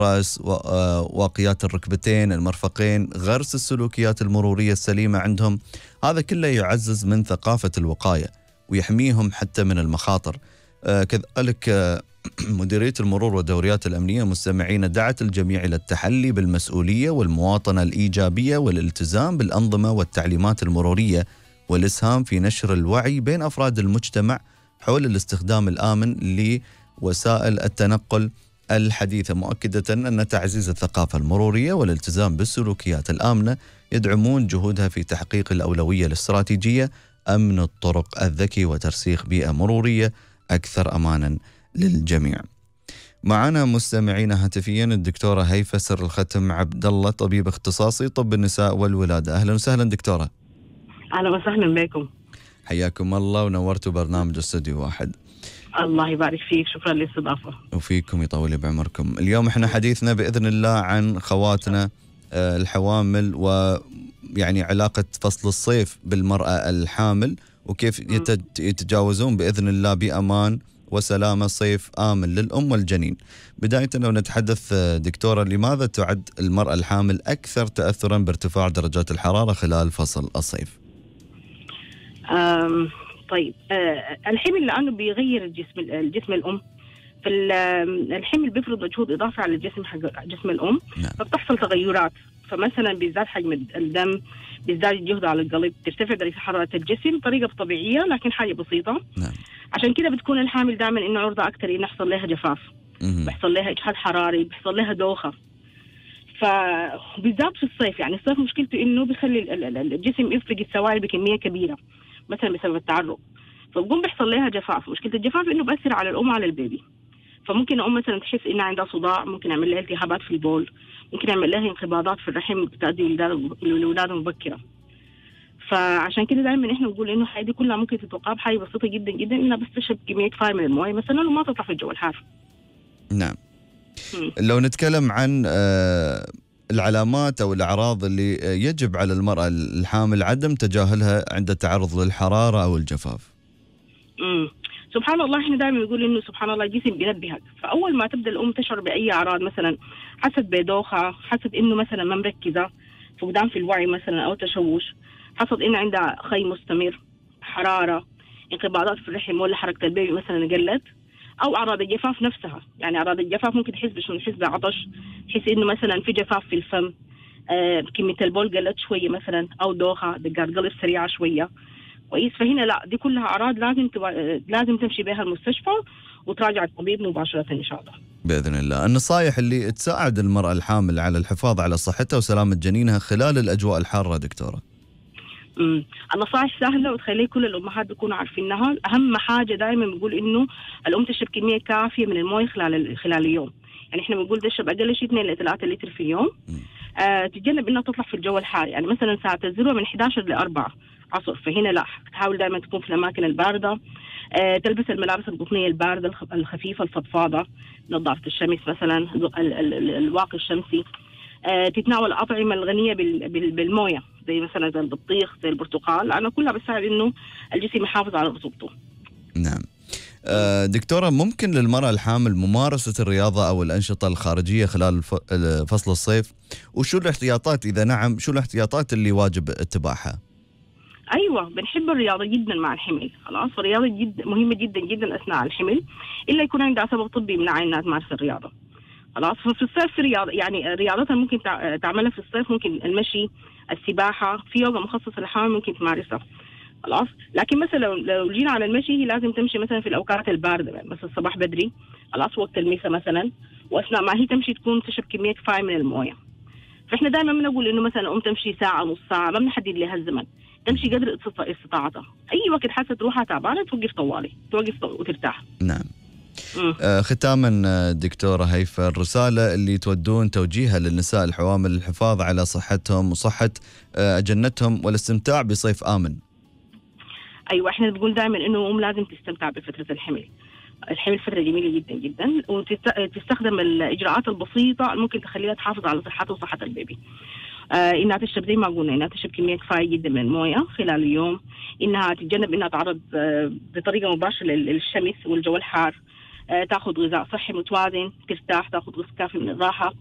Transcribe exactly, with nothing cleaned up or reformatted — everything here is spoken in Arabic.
الراس، واقيات الركبتين، المرفقين، غرس السلوكيات المرورية السليمة عندهم. هذا كله يعزز من ثقافة الوقاية ويحميهم حتى من المخاطر. كذلك مديرية المرور والدوريات الأمنية مستمعين دعت الجميع إلى التحلي بالمسؤولية والمواطنة الإيجابية والالتزام بالأنظمة والتعليمات المرورية، والإسهام في نشر الوعي بين أفراد المجتمع حول الاستخدام الآمن لوسائل التنقل الحديثة، مؤكدة أن تعزيز الثقافة المرورية والالتزام بالسلوكيات الآمنة يدعمون جهودها في تحقيق الأولوية الاستراتيجية أمن الطرق الذكي وترسيخ بيئة مرورية أكثر أمانا للجميع. معنا مستمعين هاتفيا الدكتورة هيفا سر الختم عبد الله، طبيب اختصاصي طب النساء والولادة. أهلا وسهلا دكتورة. أهلا وسهلا بكم، حياكم الله ونورتوا برنامج استوديو واحد. الله يبارك فيك، شكرا للاستضافة. وفيكم يطول بعمركم. اليوم احنا حديثنا بإذن الله عن خواتنا الحوامل، ويعني علاقة فصل الصيف بالمرأة الحامل، وكيف يتجاوزون بإذن الله بأمان وسلامة صيف آمن للأم والجنين. بداية لو نتحدث دكتورة، لماذا تعد المرأة الحامل أكثر تأثرا بارتفاع درجات الحرارة خلال فصل الصيف؟ أم طيب أه الحمل لأنه بيغير الجسم الجسم الأم، فالحمل بيفرض مجهود إضافي على الجسم حق جسم الأم. نعم. فبتحصل تغيرات، فمثلا بيزداد حجم الدم، بيزداد الجهد على القلب، ترتفع درجة حرارة الجسم بطريقة طبيعية لكن حاجة بسيطة. نعم. عشان كده بتكون الحامل دائما إنه عرضة أكثر إنه يحصل لها جفاف، بيحصل لها إجهاد حراري، بيحصل لها دوخة. فبالذات في الصيف، يعني الصيف مشكلته إنه بيخلي الجسم يفقد السوائل بكمية كبيرة مثلا بسبب التعرق، فبقوم بيحصل لها جفاف. مشكلة الجفاف إنه بيأثر على الأم وعلى البيبي. فممكن الأم مثلا تحس إنها عندها صداع، ممكن يعمل لها التهابات في البول، ممكن يعمل لها انقباضات في الرحم بتؤدي للولادة مبكرة. فعشان كده دائما احنا نقول انه هذه كلها ممكن تتوقع بحاجه بسيطه جدا جدا، انها بس تشرب كميه كفايه من المويه مثلا وما تطلع في الجو الحار. نعم. م. لو نتكلم عن العلامات او الاعراض اللي يجب على المراه الحامل عدم تجاهلها عند التعرض للحراره او الجفاف. امم سبحان الله، احنا دائما نقول انه سبحان الله الجسم بينبهك. فاول ما تبدا الام تشعر باي اعراض، مثلا حست بدوخه، حست انه مثلا ما مركزه، فقدان في الوعي مثلا او تشوش، حصل إن عندها خي مستمر، حرارة، انقباضات في الرحم ولا حركة البيبي مثلا قلت، أو أعراض الجفاف نفسها. يعني أعراض الجفاف ممكن تحس بشنو، تحس بعطش، تحس إنه مثلا في جفاف في الفم، آه كمية البول قلت شوية مثلا، أو دوخة، دقات قلب سريعة شوية. كويس. فهنا لا، دي كلها أعراض لازم تبا... لازم تمشي بها المستشفى وتراجع الطبيب مباشرة إن شاء الله. بإذن الله. النصائح اللي تساعد المرأة الحامل على الحفاظ على صحتها وسلامة جنينها خلال الأجواء الحارة دكتورة. امم النصائح سهله وتخلي كل الامهات بيكونوا عارفينها. اهم حاجه دائما بنقول انه الام تشرب كميه كافيه من المويه خلال خلال اليوم. يعني احنا بنقول تشرب اقل شيء اثنين لثلاثة لتر في اليوم. آه تتجنب انها تطلع في الجو الحار، يعني مثلا ساعه الذروه من إحدى عشر لأربعة عصر، فهنا لا، تحاول دائما تكون في الاماكن البارده. آه تلبس الملابس القطنيه البارده الخفيفه الفضفاضه، نظاره الشمس مثلا، الواقي الشمسي. آه تتناول الأطعمة الغنية بالموية زي مثلا زي البطيخ، زي البرتقال، لأنه كلها بتساعد إنه الجسم يحافظ على رطوبته. نعم. آه دكتورة، ممكن للمرأة الحامل ممارسة الرياضة أو الأنشطة الخارجية خلال فصل الصيف؟ وشو الاحتياطات إذا نعم، شو الاحتياطات اللي واجب اتباعها؟ أيوة، بنحب الرياضة جدا مع الحمل. خلاص، الرياضة جدا مهمة جدا جدا أثناء الحمل، إلا يكون عندها سبب طبي يمنعها إنها تمارس الرياضة. خلاص. ففي الصيف في رياضة، يعني رياضتها ممكن تعملها في الصيف، ممكن المشي، السباحة، في يوغا مخصصة للحامل ممكن تمارسها. خلاص. لكن مثلا لو جينا على المشي، هي لازم تمشي مثلا في الأوقات الباردة، يعني مثلا الصباح بدري، خلاص، وقت المساء مثلا، وأثناء ما هي تمشي تكون تشرب كمية كفاية من الموية. فإحنا دائما بنقول إنه مثلا الأم تمشي ساعة نص ساعة، ما بنحدد لها الزمن، تمشي قدر استطاعتها. أي وقت حست روحها تعبانة توقف طوالي، توقف وترتاح. نعم. آه ختاما دكتورة هيفا، الرسالة اللي تودون توجيهها للنساء الحوامل للحفاظ على صحتهم وصحة آه أجنتهم والاستمتاع بصيف آمن. أيوة، إحنا بنقول دائما إنه الأم لازم تستمتع بفترة الحمل. الحمل فترة جميلة جدا جدا، وتستخدم الإجراءات البسيطة ممكن تخليها تحافظ على صحتها وصحة البيبي. آه إنها تشرب زي ما قلنا، إنها تشرب كمية كفاية جدا من الموية خلال اليوم، إنها تتجنب إنها تعرض آه بطريقة مباشرة للشمس والجو الحار. تاخذ غذاء صحي متوازن، ترتاح، تاخذ قسط كافي من الراحه.